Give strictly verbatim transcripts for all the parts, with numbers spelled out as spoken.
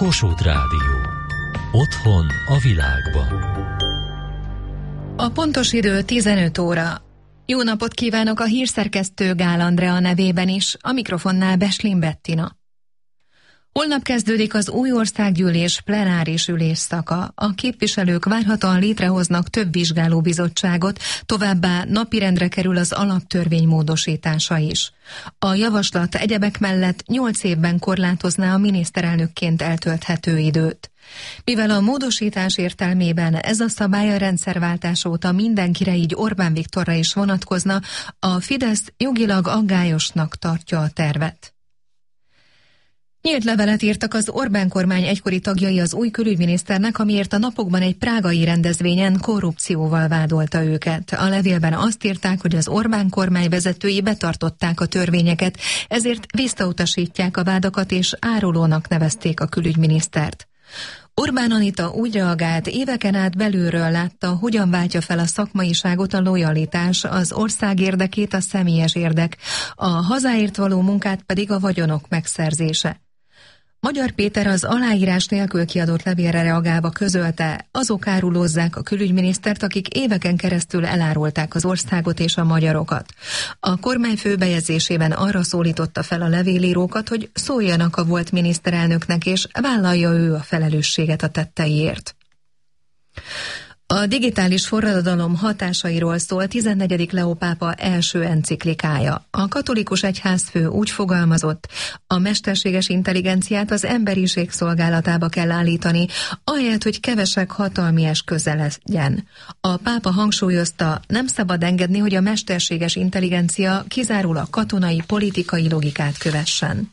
Kossuth Rádió. Otthon a világban. A pontos idő tizenöt óra. Jó napot kívánok a hírszerkesztő Gál Andrea nevében is, a mikrofonnál Beslin Bettina. Holnap kezdődik az új országgyűlés plenáris ülésszaka. A képviselők várhatóan létrehoznak több vizsgálóbizottságot, továbbá napirendre kerül az alaptörvény módosítása is. A javaslat egyebek mellett nyolc évben korlátozná a miniszterelnökként eltölthető időt. Mivel a módosítás értelmében ez a szabály a rendszerváltás óta mindenkire, így Orbán Viktorra is vonatkozna, a Fidesz jogilag aggályosnak tartja a tervet. Nyílt levelet írtak az Orbán kormány egykori tagjai az új külügyminiszternek, amiért a napokban egy prágai rendezvényen korrupcióval vádolta őket. A levélben azt írták, hogy az Orbán kormány vezetői betartották a törvényeket, ezért visszautasítják a vádakat és árulónak nevezték a külügyminisztert. Orbán Anita úgy reagált, éveken át belülről látta, hogyan váltja fel a szakmaiságot a lojalitás, az ország érdekét a személyes érdek, a hazáért való munkát pedig a vagyonok megszerzése. Magyar Péter az aláírás nélkül kiadott levélre reagálva közölte, azok árulózzák a külügyminisztert, akik éveken keresztül elárulták az országot és a magyarokat. A kormányfő bejegyzésében arra szólította fel a levélírókat, hogy szóljanak a volt miniszterelnöknek, és vállalja ő a felelősséget a tetteiért. A digitális forradalom hatásairól szól tizennegyedik Leó pápa első enciklikája. A katolikus egyházfő úgy fogalmazott, a mesterséges intelligenciát az emberiség szolgálatába kell állítani, ahelyett, hogy kevesek hatalmi eszköze legyen. A pápa hangsúlyozta, nem szabad engedni, hogy a mesterséges intelligencia kizárólag katonai, politikai logikát kövessen.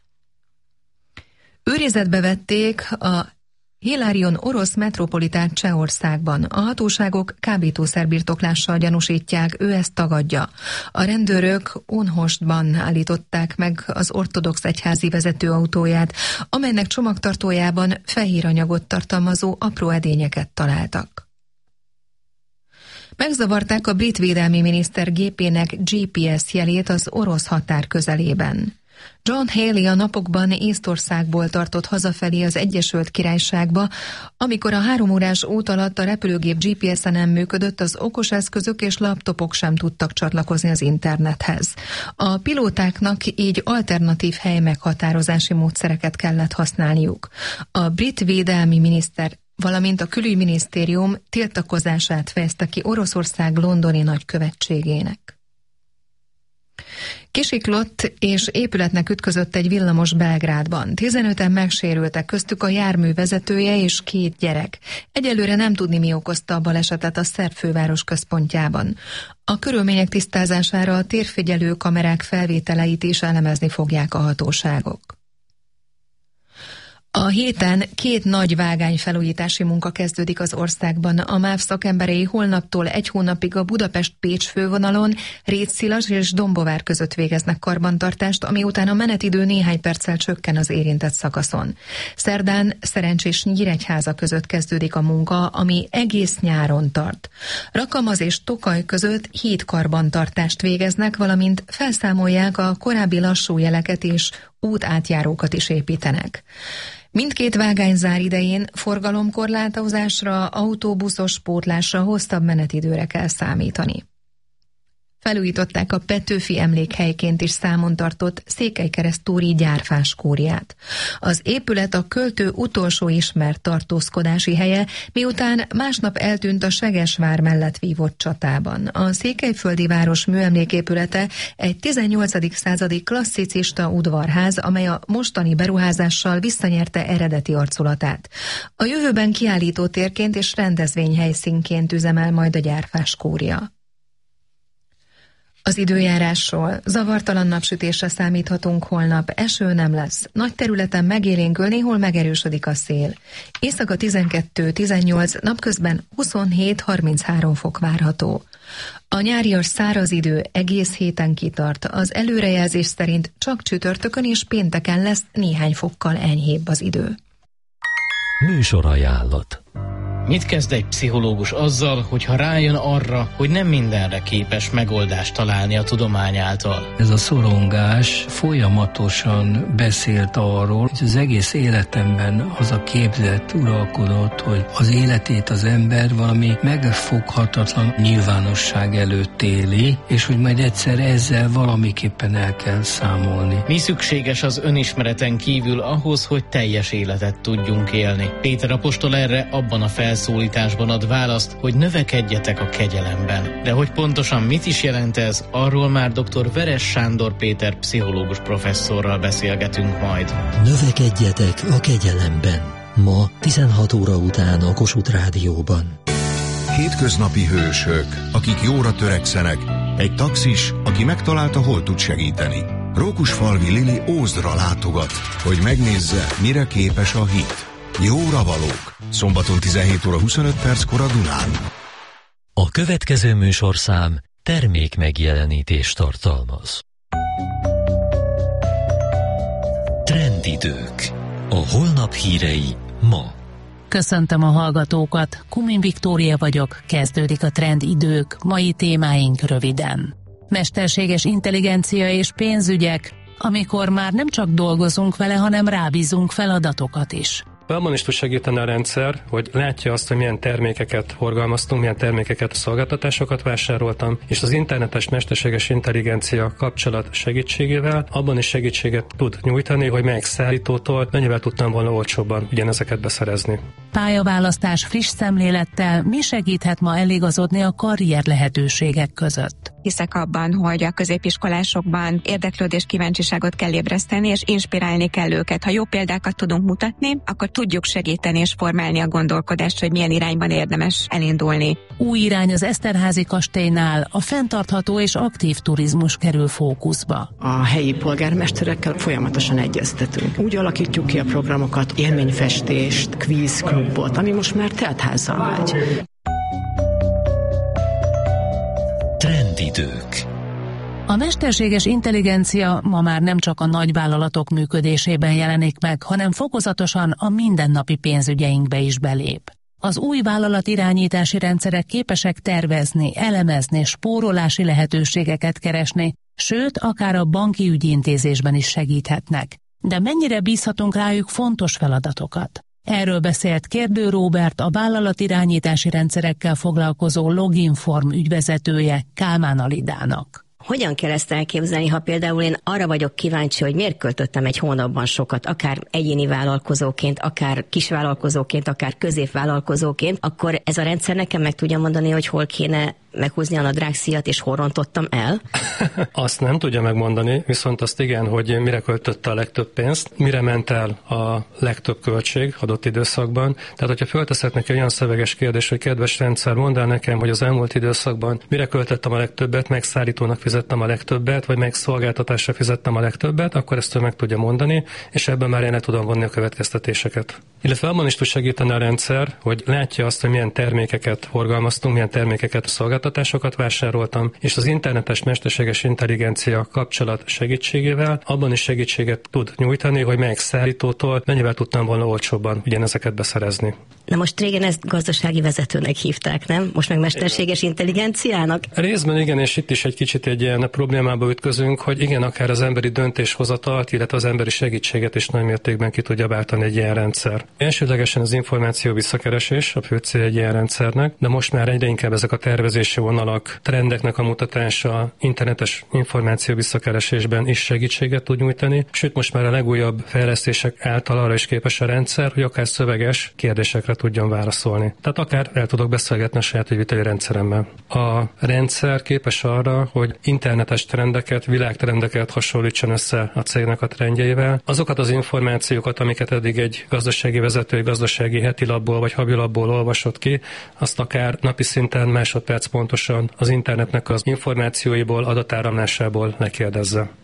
Őrizetbe vették a Hilarion orosz metropolitát Csehországban. A hatóságok kábítószerbirtoklással gyanúsítják, ő ezt tagadja. A rendőrök Unhostban állították meg az ortodox egyházi vezetőautóját, amelynek csomagtartójában fehér anyagot tartalmazó apró edényeket találtak. Megzavarták a brit védelmi miniszter gépének gé pé es jelét az orosz határ közelében. John Haley a napokban Észtországból tartott hazafelé az Egyesült Királyságba, amikor a három órás út alatt a repülőgép gé pé es-e nem működött, az okos eszközök és laptopok sem tudtak csatlakozni az internethez. A pilótáknak így alternatív hely meghatározási módszereket kellett használniuk. A brit védelmi miniszter, valamint a külügyminisztérium tiltakozását fejezte ki Oroszország londoni nagykövetségének. Kisiklott és épületnek ütközött egy villamos Belgrádban. tizenöten megsérültek, köztük a jármű vezetője és két gyerek. Egyelőre nem tudni, mi okozta a balesetet a szerb főváros központjában. A körülmények tisztázására a térfigyelő kamerák felvételeit is elemezni fogják a hatóságok. A héten két nagy vágányfelújítási munka kezdődik az országban. A MÁV szakemberei holnaptól egy hónapig a Budapest-Pécs fővonalon Rétszilas és Dombovár között végeznek karbantartást, ami után a menetidő néhány perccel csökken az érintett szakaszon. Szerdán Szerencsés Nyíregyháza között kezdődik a munka, ami egész nyáron tart. Rakamaz és Tokaj között hét karbantartást végeznek, valamint felszámolják a korábbi lassú jeleket és útátjárókat is építenek. Mindkét vágányzár idején forgalomkorlátozásra, autóbuszos pótlásra, hosszabb menetidőre kell számítani. Felújították a Petőfi emlékhelyként is számon tartott Székelykeresztúri gyárfáskúriát. Az épület a költő utolsó ismert tartózkodási helye, miután másnap eltűnt a Segesvár mellett vívott csatában. A székelyföldi város műemléképülete egy tizennyolcadik századi klasszicista udvarház, amely a mostani beruházással visszanyerte eredeti arculatát. A jövőben kiállító térként és rendezvényhelyszínként üzemel majd a gyárfáskúria. Az időjárásról: zavartalan napsütésre számíthatunk holnap, eső nem lesz. Nagy területen megélénkül, néhol megerősödik a szél. Éjszaka tizenkettő tizennyolc, napközben huszonhét harminchárom fok várható. A nyárias száraz idő egész héten kitart. Az előrejelzés szerint csak csütörtökön és pénteken lesz néhány fokkal enyhébb az idő. Műsorajánlat. Mit kezd egy pszichológus azzal, hogyha rájön arra, hogy nem mindenre képes megoldást találni a tudomány által? Ez a szorongás folyamatosan beszélt arról, hogy az egész életemben az a képzet uralkodott, hogy az életét az ember valami megfoghatatlan nyilvánosság előtt éli, és hogy majd egyszer ezzel valamiképpen el kell számolni. Mi szükséges az önismereten kívül ahhoz, hogy teljes életet tudjunk élni? Péter apostol erre abban a felszólításban ad választ, hogy növekedjetek a kegyelemben. De hogy pontosan mit is jelent ez, arról már dr. Veres Sándor Péter pszichológus professzorral beszélgetünk majd. Növekedjetek a kegyelemben. Ma tizenhat óra után a Kossuth Rádióban. Hétköznapi hősök, akik jóra törekszenek, egy taxis, aki megtalálta, hol tud segíteni. Rókusfalvi Lili Ózdra látogat, hogy megnézze, mire képes a hit. Jóra valók. Szombaton tizenhét óra huszonöt perckor a Dunán. A következő műsorszám termék megjelenítést tartalmaz. Trendidők. A holnap hírei ma. Köszöntöm a hallgatókat, Kumin Viktória vagyok, kezdődik a Trendidők, mai témáink röviden. Mesterséges intelligencia és pénzügyek, amikor már nem csak dolgozunk vele, hanem rábízunk feladatokat is. Abban is tud segíteni a rendszer, hogy látja azt, hogy milyen termékeket forgalmaztunk, milyen termékeket, szolgáltatásokat vásároltam, és az internetes mesterséges intelligencia kapcsolat segítségével abban is segítséget tud nyújtani, hogy melyik szállítótól mennyivel tudtam volna olcsóbban ugyanezeket beszerezni. Pályaválasztás friss szemlélettel mi segíthet ma eligazodni a karrier lehetőségek között? Hiszek abban, hogy a középiskolásokban érdeklődés, kíváncsiságot kell ébreszteni, és inspirálni kell őket. Ha jó példákat tudunk mutatni, akkor tudjuk segíteni és formálni a gondolkodást, hogy milyen irányban érdemes elindulni. Új irány az Eszterházy kastélynál, a fenntartható és aktív turizmus kerül fókuszba. A helyi polgármesterekkel folyamatosan egyeztetünk. Úgy alakítjuk ki a programokat, élményfestést, kvízklubot, ami most már teltházzal megy. Trendidők. A mesterséges intelligencia ma már nem csak a nagyvállalatok működésében jelenik meg, hanem fokozatosan a mindennapi pénzügyeinkbe is belép. Az új vállalatirányítási rendszerek képesek tervezni, elemezni, spórolási lehetőségeket keresni, sőt, akár a banki ügyintézésben is segíthetnek. De mennyire bízhatunk rájuk fontos feladatokat? Erről beszélt Kérdő Róbert, a vállalatirányítási rendszerekkel foglalkozó Loginform ügyvezetője Kálmán Alidának. Hogyan kell ezt elképzelni, ha például én arra vagyok kíváncsi, hogy miért költöttem egy hónapban sokat, akár egyéni vállalkozóként, akár kisvállalkozóként, akár középvállalkozóként, akkor ez a rendszer nekem meg tudja mondani, hogy hol kéne meghúzni a nadrágszíjat, és hol rontottam el? Azt nem tudja megmondani, viszont azt igen, hogy mire költötte a legtöbb pénzt, mire ment el a legtöbb költség adott időszakban. Tehát, hogyha fölteszek neki olyan szöveges kérdés, hogy kedves rendszer, mondd el nekem, hogy az elmúlt időszakban mire költöttem a legtöbbet, meg szállítónak fizettem a legtöbbet, vagy meg szolgáltatásra fizettem a legtöbbet, akkor ezt ő meg tudja mondani, és ebben már én le tudom vonni a következtetéseket. Illetve abban is tud segíteni a rendszer, hogy látja azt, hogy milyen termékeket forgalmaztunk, milyen termékeket, szolgáltatásokat vásároltam, és az internetes mesterséges intelligencia kapcsolat segítségével abban is segítséget tud nyújtani, hogy melyik szállítótól mennyivel tudtam volna olcsóbban ugyanezeket beszerezni. Na most régen ezt gazdasági vezetőnek hívták, nem? Most meg mesterséges intelligenciának? Részben igen, és itt is egy kicsit egy ilyen problémába ütközünk, hogy igen, akár az emberi döntéshozatalt, illetve az emberi segítséget is nagy mértékben ki tudja váltani egy ilyen rendszer. Elsődlegesen az információ visszakeresés a fő cél egy ilyen rendszernek, de most már egyre inkább ezek a tervezési vonalak, trendeknek a mutatása, internetes információ visszakeresésben is segítséget tud nyújtani, sőt most már a legújabb fejlesztések által arra is képes a rendszer, hogy akár szöveges kérdésekre tudjon válaszolni. Tehát akár el tudok beszélgetni a saját ügyviteli rendszeremmel. A rendszer képes arra, hogy internetes trendeket, világtrendeket hasonlítson össze a cégnek a trendjeivel. Azokat az információkat, amiket eddig egy gazdasági vezető, egy gazdasági hetilapból vagy havilapból olvasott ki, azt akár napi szinten másodperc pontosan az internetnek az információiból, adatáramlásából lekérdezze.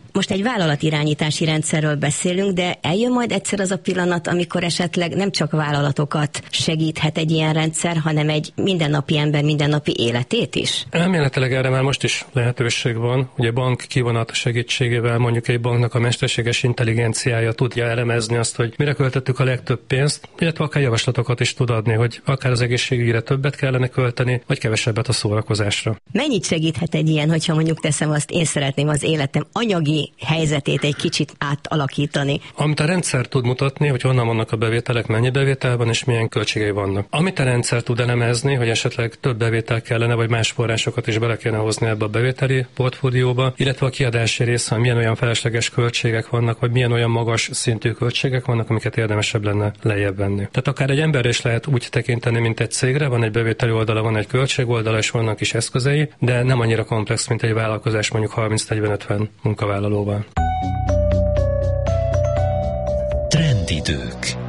Most egy vállalatirányítási rendszerről beszélünk, de eljön majd egyszer az a pillanat, amikor esetleg nem csak vállalatokat segíthet egy ilyen rendszer, hanem egy mindennapi ember mindennapi életét is? Elméletileg erre már most is lehetőség van. Ugye bank kivonat segítségével mondjuk egy banknak a mesterséges intelligenciája tudja elemezni azt, hogy mire költöttük a legtöbb pénzt, illetve akár javaslatokat is tud adni, hogy akár az egészségügyre többet kellene költeni, vagy kevesebbet a szórakozásra. Mennyit segíthet egy ilyen, hogyha mondjuk teszem azt, én szeretném az életem anyagi helyzetét egy kicsit átalakítani? Amit a rendszer tud mutatni, hogy honnan vannak a bevételek, mennyi bevétel van és milyen költségei vannak. Amit a rendszer tud elemezni, hogy esetleg több bevétel kellene, vagy más forrásokat is bele kéne hozni ebbe a bevételi portfólióba, illetve a kiadási része, milyen olyan felesleges költségek vannak, vagy milyen olyan magas szintű költségek vannak, amiket érdemesebb lenne lejjebb venni. Tehát akár egy ember is lehet úgy tekinteni, mint egy cégre, van egy bevételi oldala, van egy költség oldala, és vannak is eszközei, de nem annyira komplex, mint egy vállalkozás mondjuk harminc-negyven-ötven munkavállalóval. Trendidők.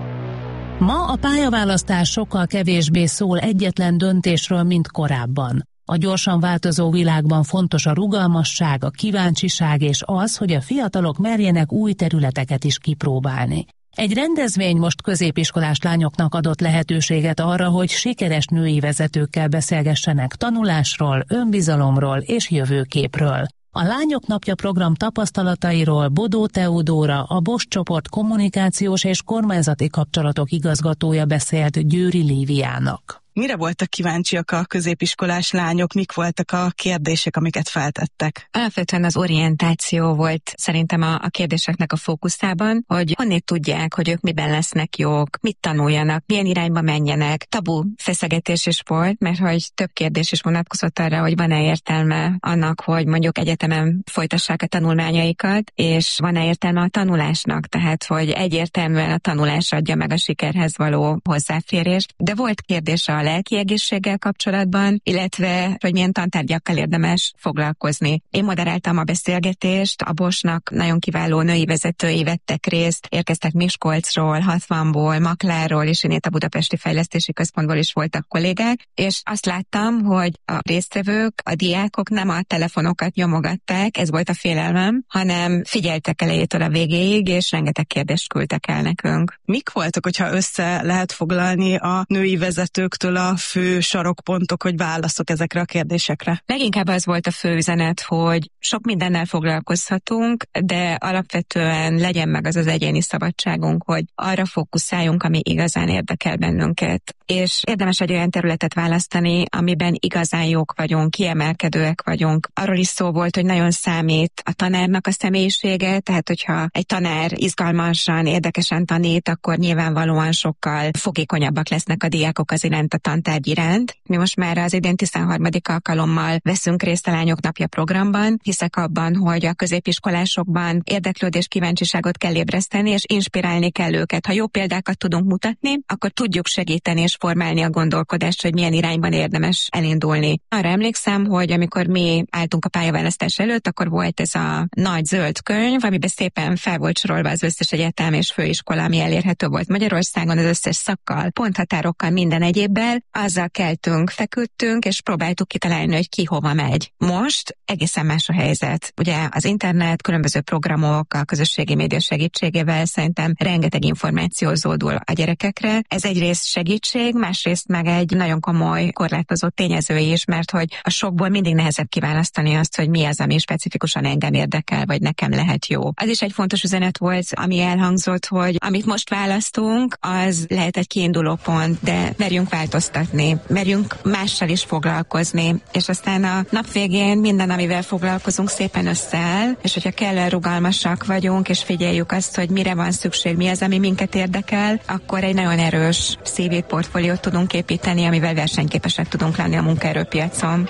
Ma a pályaválasztás sokkal kevésbé szól egyetlen döntésről, mint korábban. A gyorsan változó világban fontos a rugalmasság, a kíváncsiság és az, hogy a fiatalok merjenek új területeket is kipróbálni. Egy rendezvény most középiskolás lányoknak adott lehetőséget arra, hogy sikeres női vezetőkkel beszélgessenek tanulásról, önbizalomról és jövőképről. A Lányok Napja program tapasztalatairól Bodó Teodóra, a Bosch csoport kommunikációs és kormányzati kapcsolatok igazgatója beszélt Győri Líviának. Mire voltak kíváncsiak a középiskolás lányok, mik voltak a kérdések, amiket feltettek? Alapvetően az orientáció volt szerintem a, a kérdéseknek a fókuszában, hogy honnét tudják, hogy ők miben lesznek jók, mit tanuljanak, milyen irányba menjenek. Tabu feszegetés is volt, mert hogy több kérdés is vonatkozott arra, hogy van-e értelme annak, hogy mondjuk egyetemen folytassák a tanulmányaikat, és van-e értelme a tanulásnak, tehát hogy egyértelműen a tanulás adja meg a sikerhez való hozzáférést. De volt kérdés a lelki egészséggel kapcsolatban, illetve hogy milyen tantárgyakkal érdemes foglalkozni. Én moderáltam a beszélgetést, a Boschnak nagyon kiváló női vezetői vettek részt, érkeztek Miskolcról, hatvanból, Makláról, és én itt a Budapesti Fejlesztési Központból is voltak kollégák, és azt láttam, hogy a résztvevők, a diákok nem a telefonokat nyomogatták, ez volt a félelmem, hanem figyeltek elejétől a végéig, és rengeteg kérdést küldtek el nekünk. Mik voltak, hogyha össze lehet foglalni a női vezetőktől a fő sarokpontok, hogy válaszok ezekre a kérdésekre? Leginkább az volt a fő üzenet, hogy sok mindennel foglalkozhatunk, de alapvetően legyen meg az az egyéni szabadságunk, hogy arra fókuszáljunk, ami igazán érdekel bennünket. És érdemes egy olyan területet választani, amiben igazán jók vagyunk, kiemelkedőek vagyunk. Arról is szó volt, hogy nagyon számít a tanárnak a személyisége, tehát hogyha egy tanár izgalmasan, érdekesen tanít, akkor nyilvánvalóan sokkal fogékonyabbak lesznek a diákok az iránt, a tantárgy iránt. Mi most már az idén tizenharmadik alkalommal veszünk részt a Lányok Napja programban. Hiszek abban, hogy a középiskolásokban érdeklődés, kíváncsiságot kell ébreszteni, és inspirálni kell őket. Ha jó példákat tudunk mutatni, akkor tudjuk segíteni és formálni a gondolkodást, hogy milyen irányban érdemes elindulni. Arra emlékszem, hogy amikor mi álltunk a pályaválasztás előtt, akkor volt ez a nagy zöld könyv, amiben szépen fel volt sorolva az összes egyetem és főiskola, ami elérhető volt Magyarországon, az összes szakkal, ponthatárokkal, minden egyébbel. Azzal keltünk, feküdtünk, és próbáltuk kitalálni, hogy ki hova megy. Most egészen más a helyzet. Ugye az internet, különböző programok, a közösségi média segítségével szerintem rengeteg információ zódul a gyerekekre. Ez egyrészt segítség, másrészt meg egy nagyon komoly korlátozó tényező is, mert hogy a sokból mindig nehezebb kiválasztani azt, hogy mi az, ami specifikusan engem érdekel, vagy nekem lehet jó. Az is egy fontos üzenet volt, ami elhangzott, hogy amit most választunk, az lehet egy kiinduló pont, de merjünk változtatni, merjünk mással is foglalkozni, és aztán a nap végén minden, amivel foglalkozunk, szépen összeáll, és hogyha kellően rugalmasak vagyunk, és figyeljük azt, hogy mire van szükség, mi az, ami minket érdekel, akkor egy nagyon erős cé vé portfóliót tudunk építeni, amivel versenyképesek tudunk lenni a munkaerőpiacon.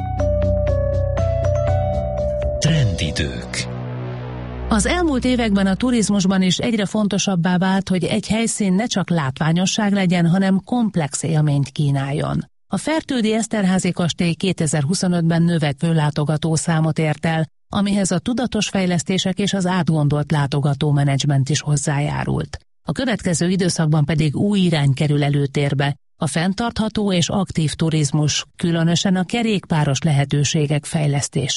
Trendidők. Az elmúlt években a turizmusban is egyre fontosabbá vált, hogy egy helyszín ne csak látványosság legyen, hanem komplex élményt kínáljon. A Fertődi Eszterházy kastély kétezer-huszonötben növekvő látogatószámot ért el, amihez a tudatos fejlesztések és az átgondolt látogatómenedzsment is hozzájárult. A következő időszakban pedig új irány kerül előtérbe, a fenntartható és aktív turizmus, különösen a kerékpáros lehetőségek fejlesztése.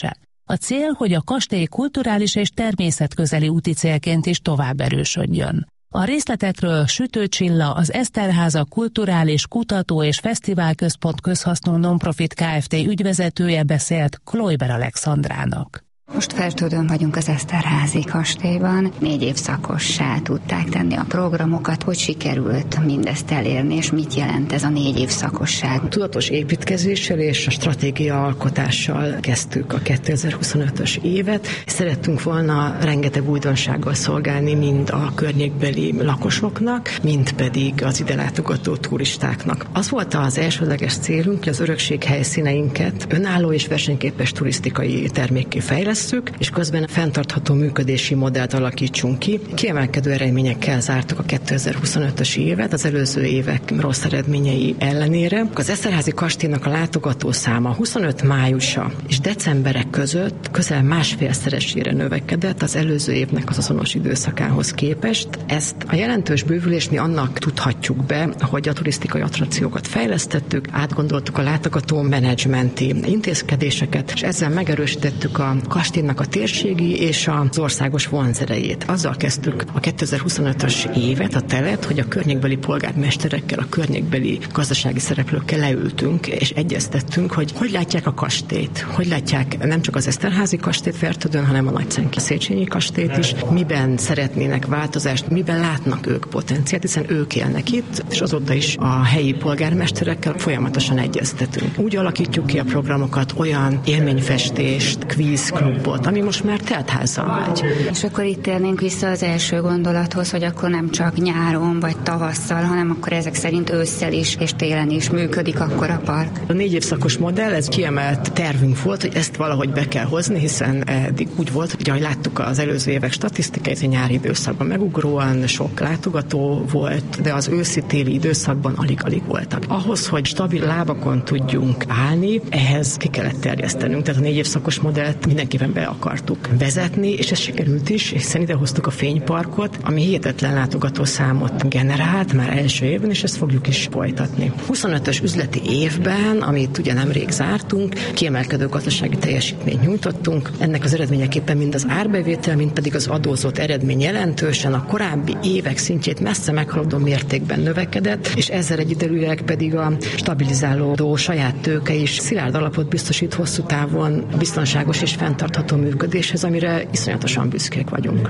A cél, hogy a kastély kulturális és természetközeli úti célként is tovább erősödjön. A részletekről Sütő Csilla, az Eszterháza Kulturális Kutató és Fesztiválközpont közhasznú nonprofit Kft. Ügyvezetője beszélt Kloiber Alexandrának. Most Fertődön vagyunk az Eszterházi kastélyban. Négy évszakossá tudták tenni a programokat. Hogy sikerült mindezt elérni, és mit jelent ez a négy évszakosság? Tudatos építkezéssel és a stratégia alkotással kezdtük a kétezer-huszonötös évet. Szerettünk volna rengeteg újdonsággal szolgálni mind a környékbeli lakosoknak, mind pedig az ide látogató turistáknak. Az volt az elsődleges célunk, hogy az örökség helyszíneinket önálló és versenyképes turisztikai termékké fejlesztjük, és közben fenntartható működési modellt alakítsunk ki. Kiemelkedő eredményekkel zártuk a kétezer-huszonötös évet, az előző évek rossz eredményei ellenére. Az Eszterházi kastélynak a látogató száma huszonöt májusa és decemberek között közel másfélszeresére növekedett az előző évnek az azonos időszakához képest. Ezt a jelentős bővülést mi annak tudhatjuk be, hogy a turisztikai attrakciókat fejlesztettük, átgondoltuk a látogató menedzsmenti intézkedéseket, és ezzel megerősítettük a kastélynak a térségi és az országos vonzerejét. Azzal kezdtük a kétezer-huszonötös évet, a telet, hogy a környékbeli polgármesterekkel, a környékbeli gazdasági szereplőkkel leültünk, és egyeztettünk, hogy hogy látják a kastélyt, hogy látják nem csak az Eszterházi kastélyt Fertődön, hanem a Nagycenki Széchenyi kastélyt is, miben szeretnének változást, miben látnak ők potenciált, hiszen ők élnek itt, és azóta is a helyi polgármesterekkel folyamatosan egyeztetünk. Úgy alakítjuk ki a programokat, olyan élményfestést, kvíz, klubot, ami most már teltházzal megy. És akkor itt térnénk vissza az első gondolathoz, hogy akkor nem csak nyáron vagy tavasszal, hanem akkor ezek szerint ősszel is és télen is működik akkor a park. A négy évszakos modell, ez kiemelt tervünk volt, hogy ezt valahogy be kell hozni, hiszen eddig úgy volt, hogy ahogy láttuk az előző évek statisztikáit, a nyári időszakban megugróan sok látogató volt, de az őszi-téli időszakban alig-alig voltak. Ahhoz, hogy stabil lábakon tudjunk állni, ehhez ki kellett terjesztenünk. Tehát a négy évszakos modellt mindenképpen be akartuk vezetni, és ez sikerült is, hiszen ide hoztuk a fényparkot, ami hihetetlen látogatószámot generált már első évben, és ezt fogjuk is folytatni. huszonötös üzleti évben, amit ugye nemrég zártunk, kiemelkedő gazdasági teljesítményt nyújtottunk. Ennek az eredményeképpen mind az árbevétel, mind pedig az adózott eredmény jelentősen a korábbi évek szintjét messze meghaladó mértékben növekedett, és ezzel egyidejűleg pedig a stabilizálódó saját tőke is szilárd alapot biztosít hosszú távon biztonságos és fenntartható működéshez, amire iszonyatosan büszkék vagyunk.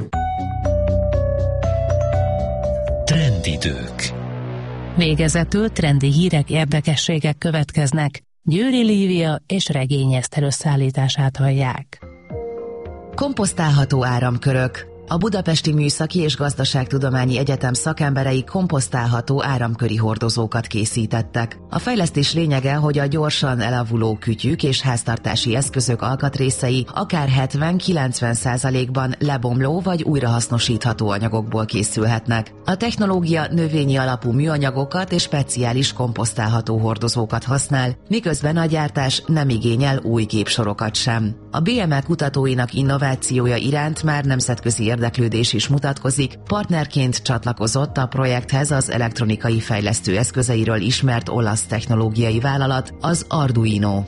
Trendidők. Végezetül trendi hírek, érdekességek következnek. Győri Lívia és Regény Eszter összeállítását hallják. Komposztálható áramkörök. A Budapesti Műszaki és Gazdaságtudományi Egyetem szakemberei komposztálható áramköri hordozókat készítettek. A fejlesztés lényege, hogy a gyorsan elavuló kütyük és háztartási eszközök alkatrészei akár hetven-kilencven százalékban lebomló vagy újrahasznosítható anyagokból készülhetnek. A technológia növényi alapú műanyagokat és speciális komposztálható hordozókat használ, miközben a gyártás nem igényel új gépsorokat sem. A bé em e kutatóinak innovációja iránt már nemzetközi érdeklődés is mutatkozik, partnerként csatlakozott a projekthez az elektronikai fejlesztő eszközeiről ismert olasz technológiai vállalat, az Arduino.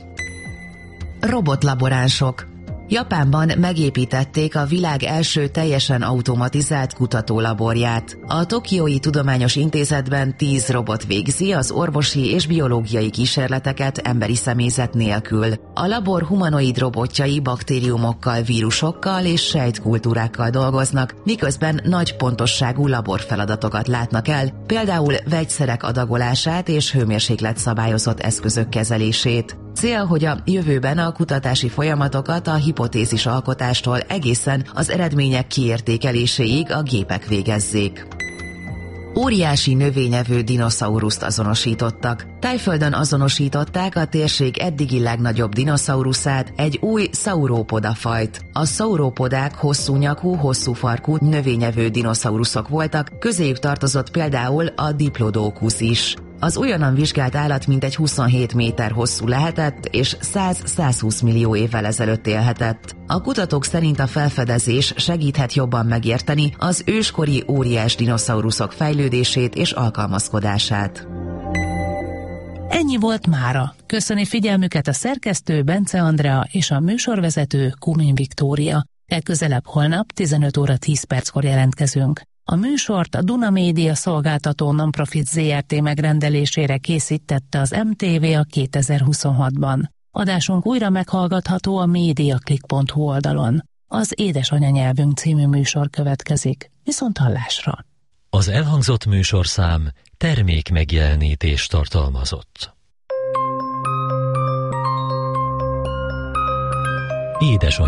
Robotlaboránsok. Japánban megépítették a világ első teljesen automatizált kutatólaborját. A Tokiói Tudományos Intézetben tíz robot végzi az orvosi és biológiai kísérleteket emberi személyzet nélkül. A labor humanoid robotjai baktériumokkal, vírusokkal és sejtkultúrákkal dolgoznak, miközben nagy pontosságú laborfeladatokat látnak el, például vegyszerek adagolását és hőmérséklet szabályozott eszközök kezelését. Cél, hogy a jövőben a kutatási folyamatokat a hipotézis alkotástól egészen az eredmények kiértékeléséig a gépek végezzék. Óriási növényevő dinoszauruszt azonosítottak. Tájföldön azonosították a térség eddigi legnagyobb dinoszauruszát, egy új Sauropoda fajt. A sauropodák hosszú nyakú, hosszú farkú növényevő dinoszauruszok voltak, közéjük tartozott például a Diplodocus is. Az újonnan vizsgált állat mintegy huszonhét méter hosszú lehetett, és száz-százhúsz millió évvel ezelőtt élhetett. A kutatók szerint a felfedezés segíthet jobban megérteni az őskori óriás dinoszauruszok fejlődését és alkalmazkodását. Ennyi volt mára. Köszöni figyelmüket a szerkesztő Bence Andrea és a műsorvezető Kumin Viktória. Legközelebb holnap tizenöt óra tíz perckor jelentkezünk. A műsort a Duna Média szolgáltató Nonprofit zé er té megrendelésére készítette az em té vé a kétezer-huszonhatban. Adásunk újra meghallgatható a mediaclick pont hu oldalon. Az Édesanyanyelvünk című műsor következik. Viszont hallásra! Az elhangzott műsorszám termék megjelenítést tartalmazott. Édesanyanyelvünk.